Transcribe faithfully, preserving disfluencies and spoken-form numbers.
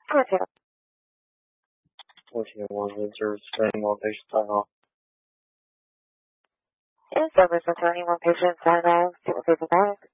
fourteen. fourteen one Windsor, standing on patient sign off. In service returning one patient sign off, two fifty-five.